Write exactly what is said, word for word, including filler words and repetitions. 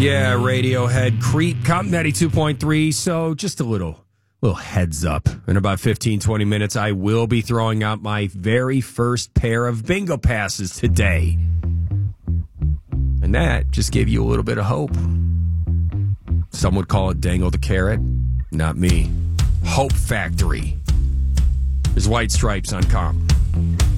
Yeah, Radiohead, Creep, Comp ninety-two point three. So just a little, little heads up. In about fifteen, twenty minutes, I will be throwing out my very first pair of bingo passes today. And that just gave you a little bit of hope. Some would call it Dangle the Carrot. Not me. Hope Factory. There's White Stripes on Comp.